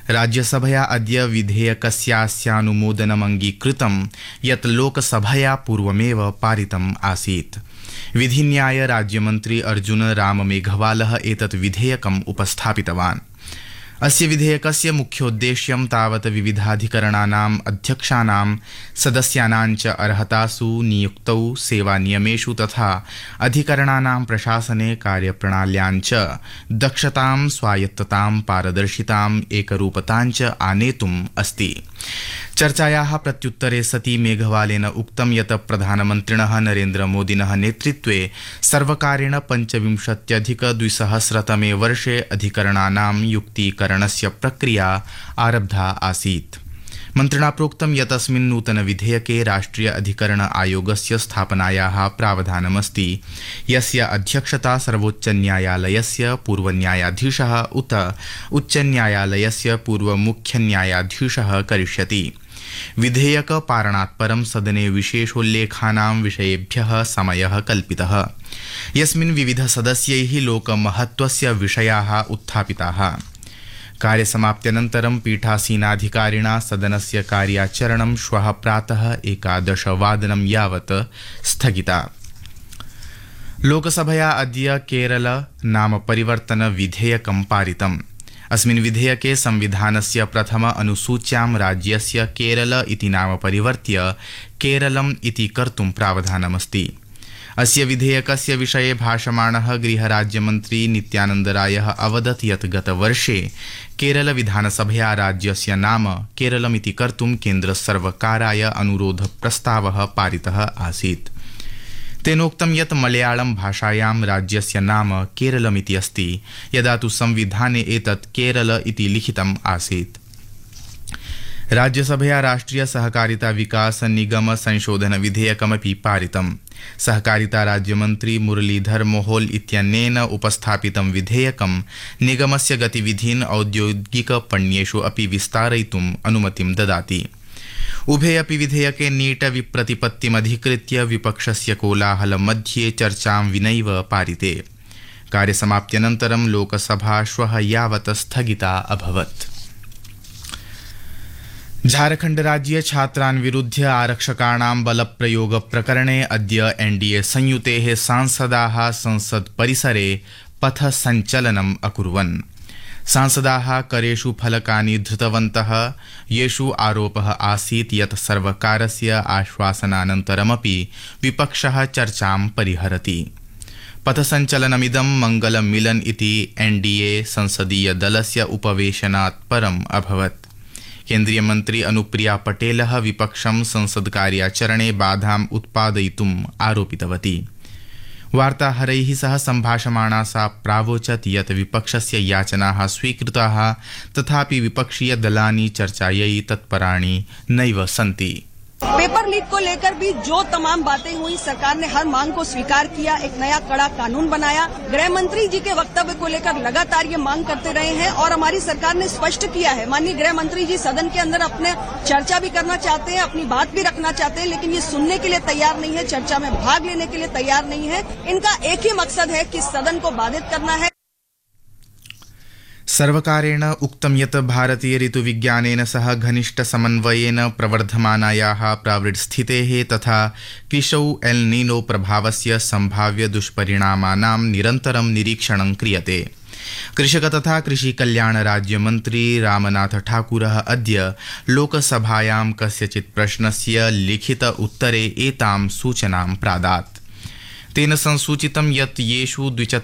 राज्यसभया अद्य विधेयकस्यानुमोदनम् अंगीकृतं यत् लोकसभया पूर्वमेव पारितम् आसीत्। विधिन्याय राज्यमन्त्री अर्जुन राम मेघवालः एतत् विधेयकम् उपस्थापितवान्। अस्य विधेयकस्य मुख्योद्देश्यं तावत् विविधाधिकरणानाम् अध्यक्षाणां सदस्यानां च अर्हतासु नियुक्तौ सेवानियमेषु तथा अधिकरणानां प्रशासने कार्यप्रणाल्यां च दक्षतां स्वायत्ततां पारदर्शिताम् एकरूपतां च आनेतुम् अस्ति। चर्चायाः प्रत्युत्तरे सति मेघवालेन उक्तं यत् प्रधानमन्त्रिणः नरेन्द्रमोदिनः नेतृत्वे सर्वकारेण 25-2000तमे वर्षे अधिकरणानां युक्तीकरणस्य प्रक्रिया आरब्धा आसीत्। मन्त्रिणा प्रोक्तं यत् अस्मिन् नूतनविधेयके राष्ट्रिय अधिकरण आयोगस्य स्थापनायाः प्रावधानमस्ति, यस्य अध्यक्षता सर्वोच्चन्यायालयस्य पूर्वन्यायाधीशः उत उच्चन्यायालयस्य पूर्वमुख्यन्यायाधीशः करिष्यति। विधेयक पारणात् परं सदने विशेषोल्लेखानां विषयेभ्यः समयः कल्पितः, यस्मिन् विविधसदस्यैः लोकमहत्त्वस्य विषयाः उत्थापिताः। कार्यसमाप्त्यनन्तरं पीठासीनाधिकारिणा सदनस्य कार्याचरणं श्वः प्रातः 11 यावत् स्थगिता। लोकसभया अद्य केरल नाम परिवर्तन विधेयकं पारितम्। अस्मिन् विधेयके संविधानस्य प्रथम अनुसूच्यां राज्यस्य केरल इति नाम परिवर्त्य केरलम् इति कर्तुं प्रावधानमस्ति। अस्य विधेयकस्य विषये भाषमाणः गृहराज्यमन्त्री नित्यानन्द रायः अवदत् यत् गतवर्षे केरल विधानसभया राज्यस्य नाम केरलमिति कर्तुं केन्द्रसर्वकाराय अनुरोधप्रस्तावः पारितः आसीत्। तेनोक्तं यत् मलयाळं भाषायां राज्यस्य नाम केरलमिति अस्ति, यदा तु संविधाने एतत् केरल इति लिखितम् आसीत्। राज्यसभया राष्ट्रिय सहकारिता विकास निगम संशोधन विधेयकमपि पारितम्। सहकारिता राज्यमन्त्री मुरलीधर मोहोल इत्यनेन उपस्थापितं विधेयकं निगमस्य गतिविधीन् औद्योगिकपण्येषु अपि विस्तारयितुम् अनुमतिं ददाति। उभे अपि विधेयके नीट विप्रतिपत्तिमधिकृत्य विपक्षस्य कोलाहलमध्ये चर्चां विनैव पारिते। कार्यसमाप्त्यनन्तरं लोकसभा श्वः यावत् स्थगिता अभवत्। झारखण्ड राज्ये छात्रान् विरुध्य आरक्षकाणां बलप्रयोग प्रकरणे अद्य एनडीए संयुतेः सांसदाः संसद परिसरे पथसञ्चलनम् अकुर्वन्। सांसदाः करेषु फलकानि धृतवन्तः, येषु आरोपः आसीत् यत् सर्वकारस्य आश्वासनानन्तरमपि विपक्षः चर्चां परिहरति। पथसञ्चलनमिदं मंगलमिलन इति एनडीए संसदीय दलस्य उपवेशनात् परम् अभवत्। केन्द्रीय मन्त्री अनुप्रिया पटेलः विपक्षं संसद्कार्याचरणे बाधाम् उत्पादयितुम् आरोपितवती। वार्ताहरैः सह सम्भाषमाणा सा प्रावोचत् यत् विपक्षस्य याचनाः स्वीकृताः, तथापि विपक्षीयदलानि चर्चायै तत्पराणि नैव सन्ति। पेपर लीक को लेकर भी जो तमाम बातें हुई, सरकार ने हर मांग को स्वीकार किया, एक नया कड़ा कानून बनाया। गृह मंत्री जी के वक्तव्य को लेकर लगातार ये मांग करते रहे हैं और हमारी सरकार ने स्पष्ट किया है। माननीय गृह मंत्री जी सदन के अंदर अपने चर्चा भी करना चाहते हैं, अपनी बात भी रखना चाहते हैं, लेकिन ये सुनने के लिए तैयार नहीं है, चर्चा में भाग लेने के लिए तैयार नहीं है। इनका एक ही मकसद है कि सदन को बाधित करना है। सर्वकारेण उक्तं यत् भारतीय ऋतुविज्ञानेन सह घनिष्ठ समन्वयेन प्रवर्धमानायाः प्रावृड्स्थितेः तथा कृषौ एल् नीनो प्रभावस्य सम्भाव्य दुष्परिणामानां निरन्तरं निरीक्षणं क्रियते। कृषक तथा कृषिकल्याण राज्यमन्त्री रामनाथ ठाकुरः अद्य लोकसभायां कस्यचित् प्रश्नस्य लिखित उत्तरे एतां सूचनां प्रादात्। तेन संसूचितं यत् येषु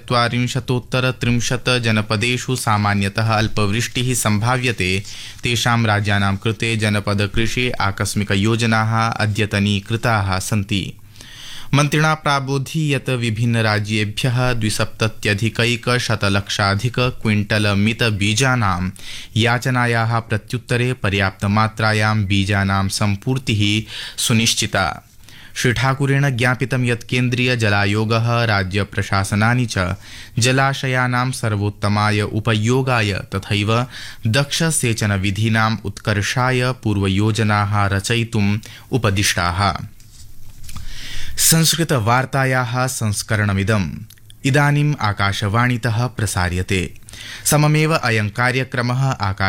42-30 जनपदेषु सामान्यतः अल्पवृष्टिः सम्भाव्यते, तेषां राज्यानां कृते जनपद कृषि आकस्मिकयोजनाः अद्यतनीकृताः सन्ति। मन्त्रिणा प्राबोधि यत् विभिन्नराज्येभ्यः 270,100,00,000 क्विंटल मित बीजानां याचनायाः प्रत्युत्तरे पर्याप्तमात्रायां बीजानां सम्पूर्तिः सुनिश्चिता। श्री ठाकुरेण ज्ञापितं यत् केन्द्रीय जलायोगः राज्य प्रशासनानि च जलाशयानां सर्वोत्तमाय उपयोगाय तथैव दक्ष सेचन विधीनाम् उत्कर्षाय पूर्वयोजनाः रचयितुम् उपदिष्टाः। संस्कृत वार्तायाः संस्करणमिदम् इदानीम् आकाशवाणीतः प्रसार्यते। सममेव अयं कार्यक्रमः